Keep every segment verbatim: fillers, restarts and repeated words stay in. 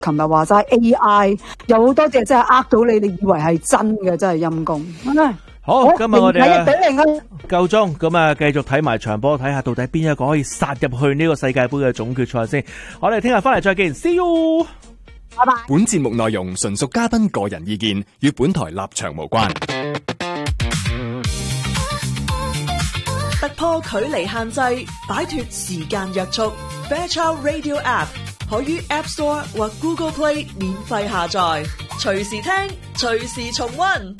琴日話齋 A I 有好多隻真係呃到你，你以為係真嘅，真係陰公。 好，今日我哋一比零啊， 夠鐘，咁啊繼續睇埋場波，睇下到底邊一個可以殺入去呢個世界杯嘅總決賽先。我哋聽日翻嚟再見 ，See you， 拜拜。 本節目內容純屬嘉賓個人意見，與本台立場無關。 突破距離限制，擺脫時間約束。Fairchild Radio App 可於 App Store 或 Google Play 免費下載，隨時聽，隨時重溫。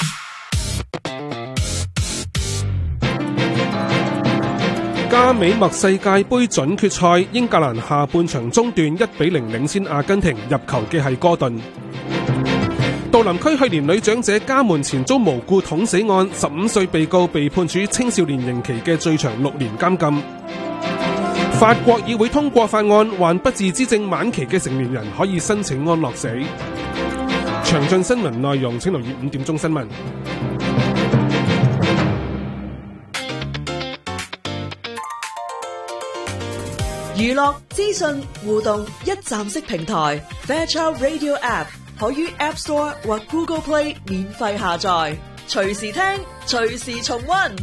加美墨世界盃準決賽，英格蘭下半場中段一比零領先阿根廷，入球嘅係哥頓。杜林區去年女長者家門前遭無故捅死案，十五歲被告被判處青少年刑期嘅最長六年監禁。法國議會通過法案，患不治之症晚期嘅成年人可以申請安樂死。詳盡新聞內容請留意五點鐘新聞。 娛樂資訊互動一站式平台 Fairchild Radio App 可於 App Store 或 Google Play 免費下載，隨時聽，隨時重溫。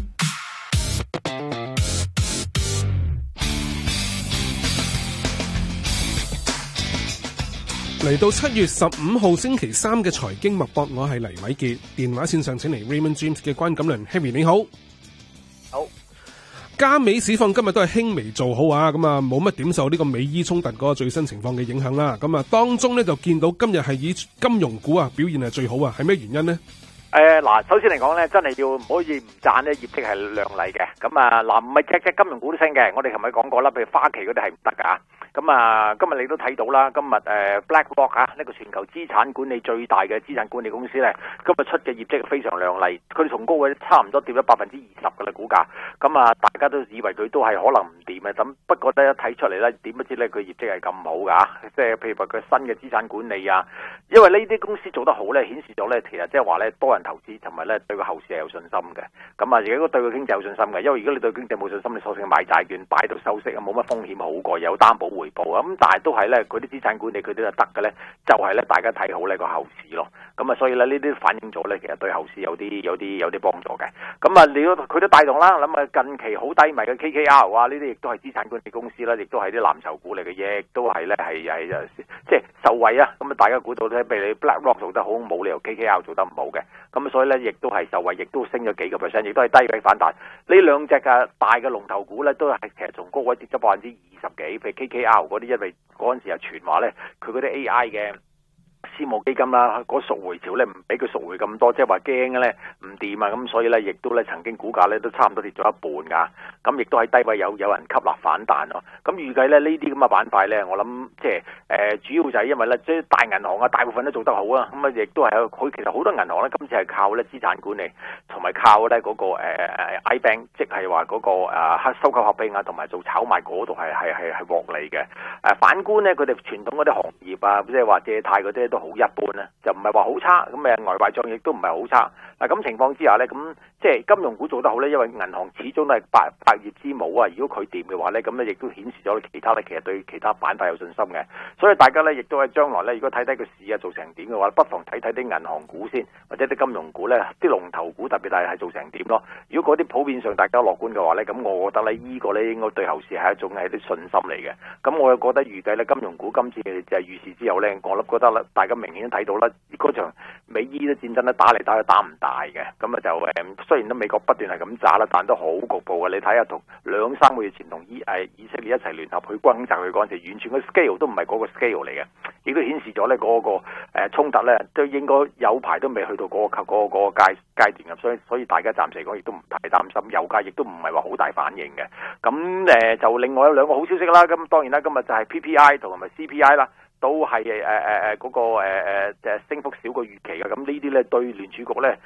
嚟到七月十五號星期三嘅財經脈搏，我係黎偉傑，電話線上請嚟 Raymond James 嘅關錦麟 Harry， 你好。 好。 加美市況今日都係輕微做好啊，咁啊冇乜點受呢個美伊衝突嗰個最新情況嘅影響啦。咁啊當中咧就見到今日係以金融股啊表現係最好啊，係咩原因呢？ 誒嗱，首先嚟講咧，真係要唔可以唔讚咧，業績係亮麗嘅。咁啊嗱，唔係隻隻金融股都升嘅。我哋琴日講過啦，譬如花旗嗰啲係唔得㗎。咁啊，今日你都睇到啦，今日誒 BlackRock 啊，呢個全球資產管理最大嘅資產管理公司咧，今日出嘅業績非常亮麗。佢哋從高位差唔多跌咗百分之二十㗎啦，股價。咁啊，大家都以為佢都係可能唔掂嘅，咁不過咧一睇出嚟咧，點不知咧佢業績係咁好㗎？即係譬如話佢新嘅資產管理啊，因為呢啲公司做得好咧，顯示咗咧其實即係話咧多人投資同埋咧對個後市係有信心嘅。咁啊，如果對個經濟有信心嘅，因為如果你對經濟冇信心，你索性買債券擺到收息啊，冇乜風險好過，有擔保回報啊。咁但係都係咧，佢啲資產管理佢都係得嘅咧，就係咧大家睇好呢個後市咯。咁啊，所以咧呢啲反映咗咧，其實對後市有啲有啲有啲幫助嘅。咁啊，你佢都帶動啦。諗啊，近期好低迷嘅 K K R 啊，呢啲亦都係資產管理公司啦，亦都係啲藍籌股嚟嘅嘢，亦都係咧係係即係受惠啊。咁啊，大家估到咧，譬如你 BlackRock 做得好，冇理由 K K R 做得唔好嘅。咁所以咧，亦都係受惠，亦都升咗幾個 percent， 亦都係低位反彈。呢兩隻嘅大嘅龍頭股咧，都係其實從高位跌咗百分之二十幾，譬如 K K R 嗰啲，因為嗰陣時係傳話咧，佢嗰啲 A I 嘅私募基金啦，嗰贖回潮咧唔俾佢贖回咁多，即係話驚嘅咧唔掂啊，咁所以咧亦都咧曾經股價咧都差唔多跌咗一半噶，咁亦都喺低位有有人吸納反彈咯。咁預計咧呢啲咁嘅板塊咧，我諗即係誒主要就係因為咧即係大銀行啊，大部分都做得好啊，咁啊亦都係佢其實好多銀行咧今次係靠咧資產管理同埋靠咧嗰個誒 iBank， 即係話嗰個誒收購合併啊，同埋做炒賣嗰度係係係係獲利嘅。誒反觀咧佢哋傳統嗰啲行業啊，即係話借貸嗰啲都好一般啦，就唔係話好差，咁誒外壞帳亦都唔係好差。嗱咁情況之下咧，咁即係金融股做得好咧，因為銀行始終都係百百業之母啊。如果佢掂嘅話咧，咁咧亦都顯示咗其他咧，其實對其他板塊有信心嘅。所以大家咧亦都喺將來咧，如果睇睇個市啊做成點嘅話，不妨睇睇啲銀行股先，或者啲金融股咧，啲龍頭股特別係係做成點咯。如果嗰啲普遍上大家樂觀嘅話咧，咁我覺得咧呢個咧應該對後市係一種係啲信心嚟嘅。咁我又覺得預計咧金融股今次就係預示之後咧，我諗覺得咧大家明顯睇到啦，嗰場美伊嘅戰爭咧打嚟打去打唔大嘅，咁啊就誒雖然都美國不斷係咁炸啦，但都好局部嘅。你睇下同兩三個月前同以誒以色列一齊聯合去轟炸佢嗰陣時，完全個 scale 都唔係嗰個 scale 嚟嘅，亦都顯示咗咧嗰個誒衝突咧都應該有排都未去到嗰、嗰個嗰、嗰個嗰個階階段嘅，所以所以大家暫時嚟講亦都唔太擔心，油價亦都唔係話好大反應嘅。咁誒就另外有兩個好消息啦，咁當然啦，今日就係 P P I 同埋 C P I 啦。都係誒誒誒嗰個誒誒誒升幅少過預期嘅，咁呢啲咧對聯儲局咧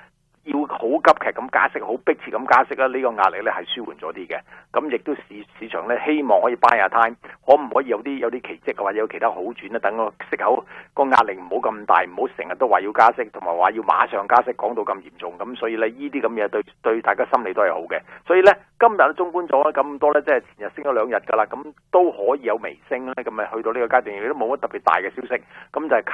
要好急劇咁加息，好迫切咁加息啦，呢、這個壓力咧係舒緩咗啲嘅。咁亦都市市場咧希望可以 buy 下 time，可唔可以有啲有啲奇蹟或者有其他好轉咧？等個息口個壓力唔好咁大，唔好成日都話要加息，同埋話要馬上加息，講到咁嚴重。咁所以咧呢啲咁嘢對對大家心理都係好嘅。所以咧今日都綜觀咗咁多咧，即係前日升咗兩日㗎啦，咁都可以有微升咧，咁咪去到呢個階段亦都冇乜特別大嘅消息，咁就係